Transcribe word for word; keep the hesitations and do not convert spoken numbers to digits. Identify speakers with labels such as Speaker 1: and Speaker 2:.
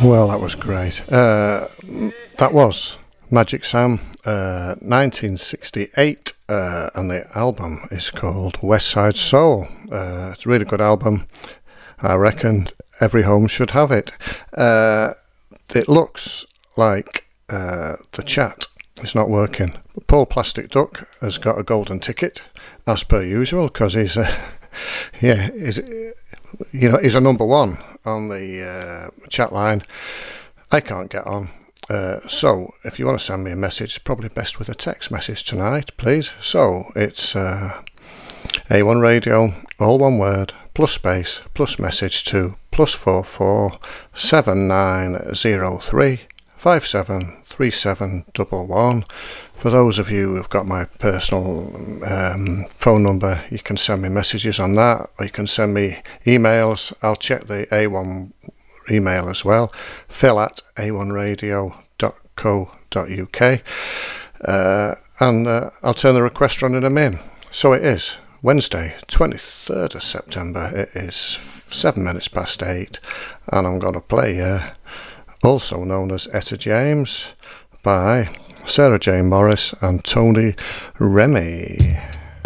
Speaker 1: Well, that was great. Uh, that was Magic Sam, uh, nineteen sixty-eight, uh, and the album is called West Side Soul. Uh, it's a really good album. I reckon every home should have it. Uh, it looks like uh, the chat is not working. Paul Plastic Duck has got a golden ticket, as per usual, because he's a, yeah, he's, you know, he's a number one on the uh, chat line. I can't get on. Uh, so, if you want to send me a message, it's probably best with a text message tonight, please. So, it's uh, A one Radio, all one word, plus space, plus message to plus four four seven nine zero three five seven three seven one one. For those of you who've got my personal um, phone number, you can send me messages on that, or you can send me emails. I'll check the A one email as well, phil at a one radio dot co dot uk, uh, and uh, I'll turn the request running them in. So it is Wednesday, twenty-third of September. It is seven minutes past eight, and I'm going to play uh, also known as Etta James by Sarah Jane Morris and Tony Remy.